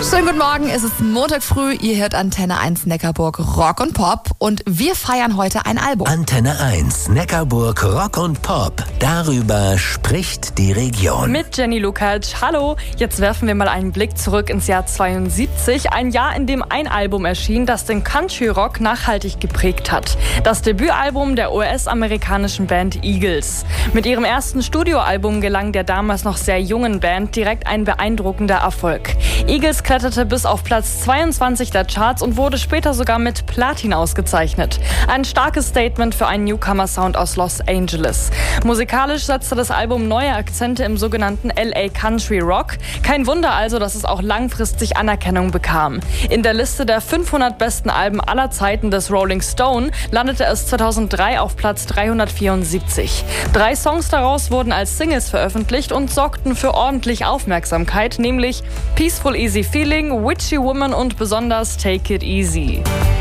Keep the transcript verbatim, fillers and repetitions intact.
Schönen guten Morgen, es ist Montag früh, ihr hört Antenne eins Neckarburg Rock und Pop und wir feiern heute ein Album. Antenne eins Neckarburg Rock und Pop, darüber spricht die Region. Mit Jenny Lukacs. Hallo, jetzt werfen wir mal einen Blick zurück ins Jahr zweiundsiebzig, ein Jahr, in dem ein Album erschien, das den Country Rock nachhaltig geprägt hat. Das Debütalbum der U S-amerikanischen Band Eagles. Mit ihrem ersten Studioalbum gelang der damals noch sehr jungen Band direkt ein beeindruckender Erfolg. Eagles kletterte bis auf Platz zweiundzwanzig der Charts und wurde später sogar mit Platin ausgezeichnet. Ein starkes Statement für einen Newcomer-Sound aus Los Angeles. Musikalisch setzte das Album neue Akzente im sogenannten L A Country Rock. Kein Wunder also, dass es auch langfristig Anerkennung bekam. In der Liste der fünfhundert besten Alben aller Zeiten des Rolling Stone landete es zweitausenddrei auf Platz dreihundertvierundsiebzig. Drei Songs daraus wurden als Singles veröffentlicht und sorgten für ordentlich Aufmerksamkeit, nämlich Peaceful Easy Feeling, Witchy Woman und besonders Take It Easy.